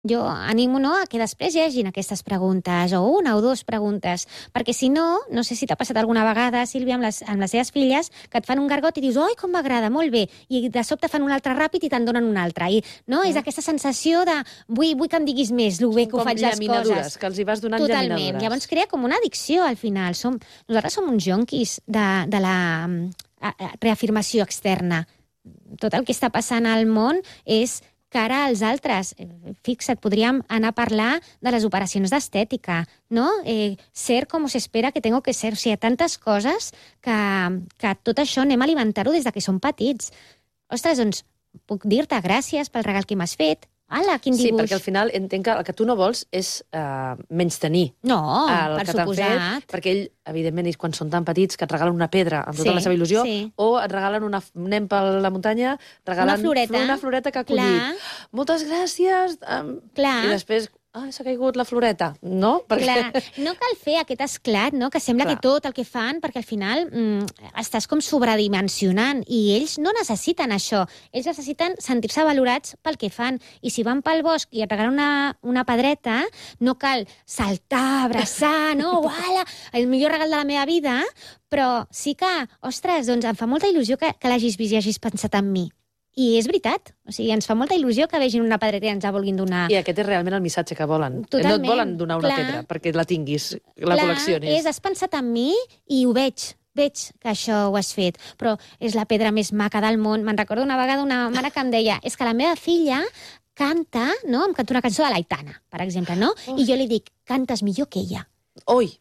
Jo animo a que després hi hagin aquestes preguntes, o una o dues preguntes, perquè si no, no sé si t'ha passat alguna vegada, Sílvia, amb les seves filles, que et fan un gargot i dius, oi, com m'agrada, molt bé, i de sobte fan un altre ràpid i te'n donen un altre. I no, és aquesta sensació de vull que em diguis més, el bé que ho faig les coses. Que els hi vas donant llaminadures. Totalment. Llavors crea com una addicció al final. Nosaltres som uns jonquis de la reafirmació externa. Tot el que està passant al món és cara als altres. Fixa't, podríem anar a parlar de les operacions d'estètica, no? Ser com se espera que tengo que ser. O sigui, hi ha tantes coses que tot això anem a alimentar-ho des de que som petits. Ostres, doncs, puc dir-te gràcies pel regal que m'has fet. Ala, quin dibuix. Sí, perquè al final entenc que el que tu no vols és menystenir. No, per suposat. Perquè ell, evidentment, ells quan són tan petits que et regalen una pedra amb tota la seva il·lusió, o et regalen anem per la muntanya, regalen una floreta que ha collit. Moltes gràcies. I després s'ha caigut la floreta, no? Clar, no cal fer aquest esclat, no? Que sembla que tot el que fan, perquè al final estàs com sobredimensionant, i ells no necessiten això. Ells necessiten sentir-se valorats pel que fan. I si van pel bosc i et regalen una pedreta, no cal saltar, abraçar, no? Uala, el millor regal de la meva vida, però sí que, ostres, doncs em fa molta il·lusió que l'hagis vist i hagis pensat en mi. I és veritat, o sigui, ens fa molta il·lusió que vegin una pedreta i ens la vulguin donar. I aquest és realment el missatge que volen. Totalment. No et volen donar una pedra perquè la tinguis, la col·leccionis. Has pensat en mi i ho veig que això ho has fet, però és la pedra més maca del món. Me'n recordo una vegada una mare que em deia, és que la meva filla canta, no? Em canta una cançó de l'Aitana, per exemple, no? I jo li dic, cantes millor que ella. Oi!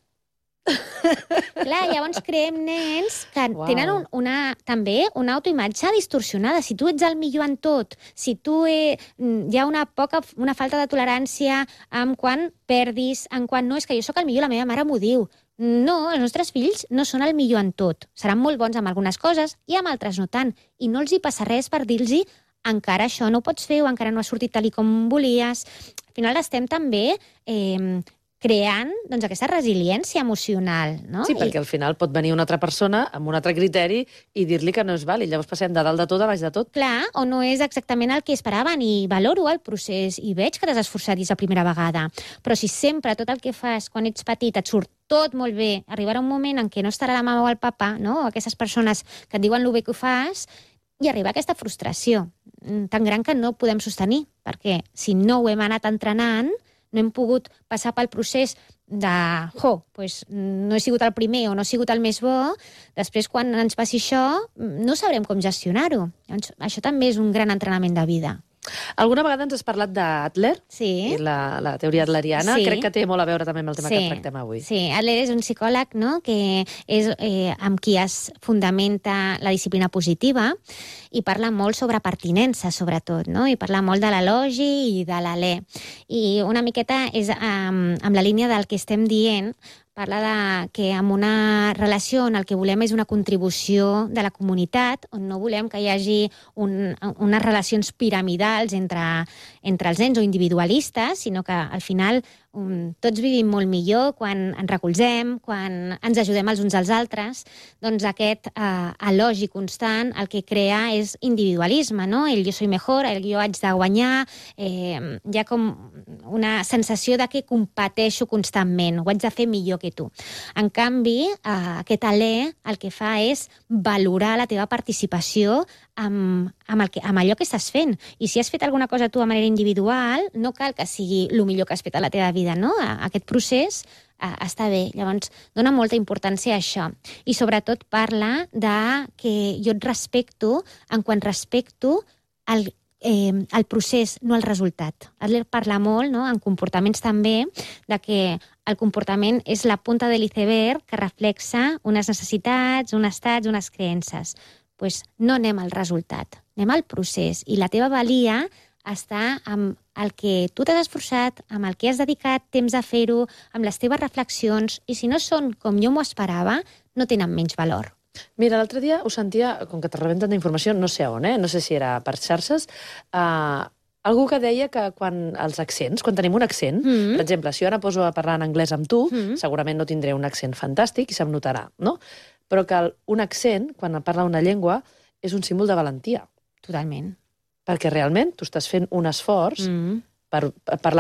Clar, llavors creem nens que tenen també una autoimatge distorsionada. Si tu ets el millor en tot, si hi ha una falta de tolerància en quan perdis, en quan no, és que jo sóc el millor, la meva mare m'ho diu. No, els nostres fills no són el millor en tot. Seran molt bons amb algunes coses i amb altres no tant. I no els hi passa res per dir-los encara això no ho pots fer o encara no ha sortit tal com volies. Al final estem també creant aquesta resiliència emocional, no? Sí, perquè al final pot venir una altra persona amb un altre criteri i dir-li que no és vàlid. Llavors passem de dalt de tot a baix de tot. Clar, o no és exactament el que esperaven, i valoro el procés i veig que t'has esforçat la primera vegada. Però si sempre tot el que fas quan ets petit et surt tot molt bé, arribarà un moment en què no estarà la mama o el papa, no? O aquestes persones que et diuen el bé que ho fas, i arriba aquesta frustració tan gran que no podem sostenir, perquè si no ho hem anat entrenant, no hem pogut passar pel procés de, no he sigut el primer o no he sigut el més bo, després quan ens passi això no sabrem com gestionar-ho. Això també és un gran entrenament de vida. Alguna vegada ens has parlat d'Adler, i la teoria adleriana. Crec que té molt a veure també amb el tema que tractem avui. Sí, Adler és un psicòleg, no?, que és amb qui es fundamenta la disciplina positiva i parla molt sobre pertinença, sobretot, no?, i parla molt de l'elogi i de l'alè. I una miqueta és amb la línia del que estem dient. Parla que en una relació on el que volem és una contribució de la comunitat, on no volem que hi hagi unes relacions piramidals entre els nens o individualistes, sinó que al final tots vivim molt millor quan ens recolzem, quan ens ajudem els uns als altres. Doncs aquest elogi constant el que crea és individualisme, no? El jo soy mejor, el jo haig de guanyar, hi ha com una sensació de que competeixo constantment, ho haig de fer millor que tu. En canvi, aquest alè el que fa és valorar la teva participació amb allò que estàs fent. I si has fet alguna cosa tu de manera individual, no cal que sigui el millor que has fet a la teva vida, no? Aquest procés està bé. Llavors, dona molta importància a això. I sobretot parla de que jo et respecto en quan respecto el procés, no el resultat. Adler parla molt, no?, en comportaments també, de que el comportament és la punta de l'iceberg que reflexa unes necessitats, uns estats, unes creences. Doncs no anem al resultat, anem al procés. I la teva valia està amb el que tu t'has esforçat, amb el que has dedicat temps a fer-ho, amb les teves reflexions, i si no són com jo m'ho esperava, no tenen menys valor. Mira, l'altre dia ho sentia, com que te rebenten d'informació, no sé on, no sé si era per xarxes, algú que deia que quan els accents, quan tenim un accent, per exemple, si jo ara poso a parlar en anglès amb tu, segurament no tindré un accent fantàstic i se'm notarà, no? Però que un accent, quan parla una llengua, és un símbol de valentia. Totalment. Perquè realment tu estàs fent un esforç per parlar